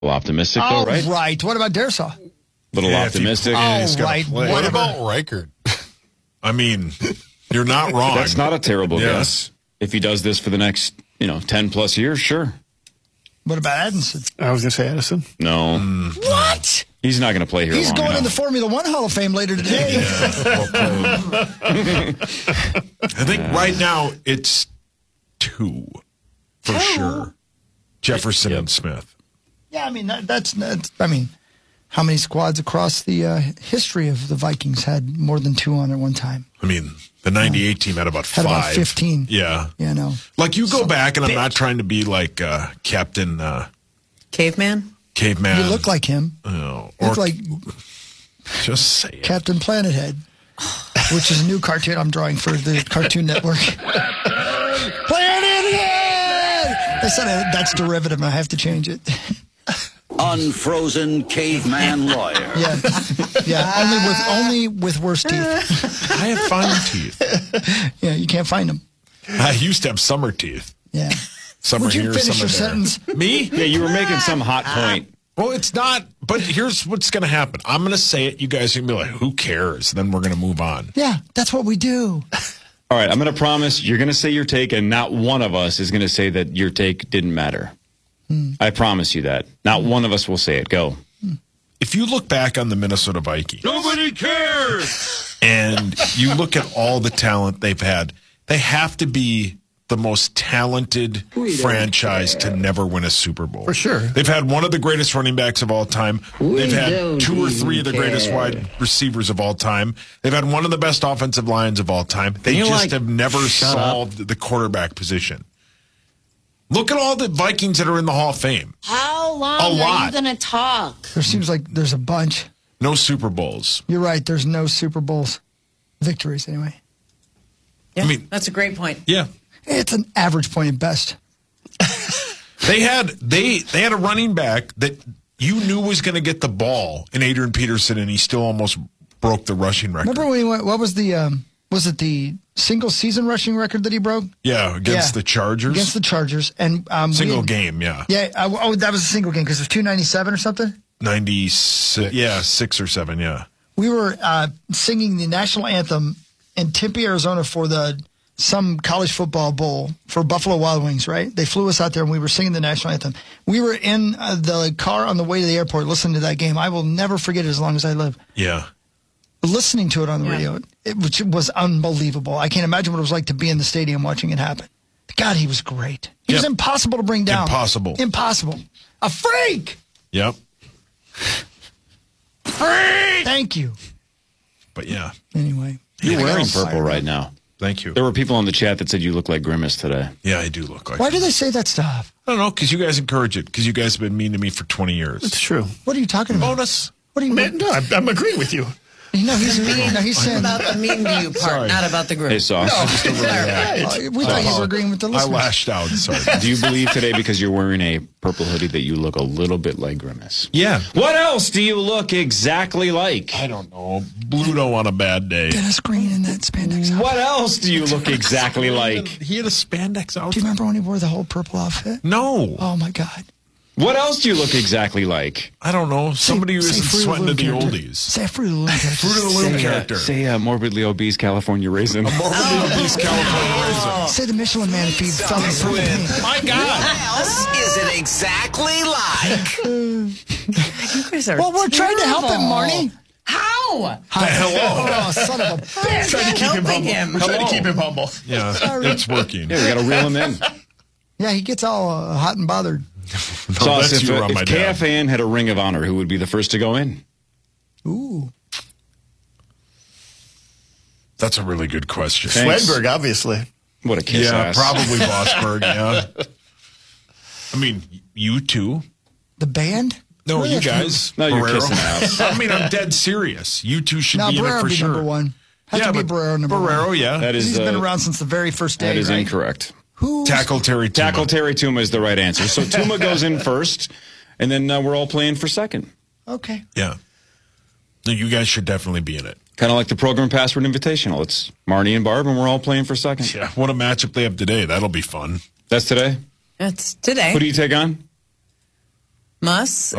A little optimistic, though, right? Right. What about Darsaw? Little optimistic. Right. What about Reichert? I mean, you're not wrong. That's not a terrible guess. If he does this for the next, 10 plus years, sure. What about Edinson? I was going to say Edison. No. What? He's not going to play here He's long going enough. in the Formula One Hall of Fame later today. I think right now it's 2 for sure. Jefferson and Smith. Yeah, I mean, that's how many squads across the history of the Vikings had more than 2 on at one time? I mean, the 98 team had about 5. Had about 15. Yeah. No. Like, you go back, and I'm not trying to be like Captain... Caveman? Caveman. You look like him. Oh, You look like just say it. Captain Planet Head, which is a new cartoon I'm drawing for the Cartoon Network. Planet Head! They said that's derivative, and I have to change it. Unfrozen caveman lawyer. Yeah. Only with worse teeth. I have fine teeth. Yeah, you can't find them. I used to have summer teeth. Yeah. Summer Would you here, finish summer your there. sentence? Me? Yeah, you were making some hot point. Well, it's not. But here's what's going to happen. I'm going to say it. You guys are going to be like, who cares? Then we're going to move on. Yeah, that's what we do. All right, I'm going to promise you're going to say your take, and not one of us is going to say that your take didn't matter. I promise you that. Not one of us will say it. Go. If you look back on the Minnesota Vikings. Nobody cares! And you look at all the talent they've had, they have to be the most talented franchise to never win a Super Bowl. For sure. They've had one of the greatest running backs of all time. They've had 2 or 3 of the greatest wide receivers of all time. They've had one of the best offensive lines of all time. They just have never solved the quarterback position. Look at all the Vikings that are in the Hall of Fame. How long are you going to talk? There seems like there's a bunch. No Super Bowls. You're right. There's no Super Bowls. Victories, anyway. Yeah, I mean, that's a great point. Yeah. It's an average point at best. They had a running back that you knew was going to get the ball in Adrian Peterson, and he still almost broke the rushing record. Remember when he went, what was was it the single season rushing record that he broke? Yeah, against the Chargers. Against the Chargers. And single game, yeah. Yeah, that was a single game because it was 297 or something? 96, yeah, 6 or 7, yeah. We were singing the national anthem in Tempe, Arizona for some college football bowl for Buffalo Wild Wings, right? They flew us out there and we were singing the national anthem. We were in the car on the way to the airport listening to that game. I will never forget it as long as I live. Yeah. Listening to it on the radio, which was unbelievable. I can't imagine what it was like to be in the stadium watching it happen. God, he was great. He was impossible to bring down. Impossible. A freak! Yep. Freak! Thank you. But yeah. Anyway. You're wearing purple right now. Thank you. There were people in the chat that said you look like Grimace today. Yeah, I do look like Why do they say that stuff? I don't know, because you guys encourage it, because you guys have been mean to me for 20 years. It's true. What are you talking about? Bonus. What do you mean? No, I'm agreeing with you. No, he's saying about the mean to you part, not about the group. Hey, Sauce. we thought you were agreeing with the I listeners. lashed out, sorry. Do you believe today because you're wearing a purple hoodie that you look a little bit like Grimace? Yeah. What else do you look exactly like? I don't know. Bluto on a bad day. Dennis Green in that spandex outfit. What else do you look exactly like? He had a spandex outfit. Do you remember when he wore the whole purple outfit? No. Oh, my God. What else do you look exactly like? I don't know. Somebody who isn't Fruit of sweating to the Loom character. oldies. Say a Fruit of the Loom character. Fruit of the Loom character. Say morbidly obese California raisin. Morbidly obese California raisin. Say the Michelin Man if he fell in purple paint. My God. Else is it exactly like? You guys are Well, we're trying to help him, terrible. Marty. How? Hello. Oh, son of a bitch. Trying to keep him helping humble. him. Trying to keep him humble. Yeah, it's working. Yeah, we got to reel him in. Yeah, he gets all hot and bothered. No, Sauce, that's if you on my dad. KFAN had a ring of honor, who would be the first to go in? Ooh. That's a really good question. Thanks. Swedberg, obviously. What a kiss Yeah, ass. probably Bossberg, yeah. I mean, you two. The band? No, Really? you guys. No, you're Barrero. kissing ass. I mean, I'm dead serious. You two should No, be in it Barrero for be sure. number one. Has to be but Barrero number one. Barrero, yeah. That is He's been around since the very first day, that is right? incorrect. Who? Tackle Terry Tuma. Tackle Terry Tuma is the right answer. So Tuma goes in first, and then we're all playing for second. Okay. Yeah. No, you guys should definitely be in it. Kind of like the Program Password Invitational. It's Marnie and Barb, and we're all playing for second. Yeah. What a matchup they have today. That'll be fun. That's today. It's today. Who do you take on? Muss.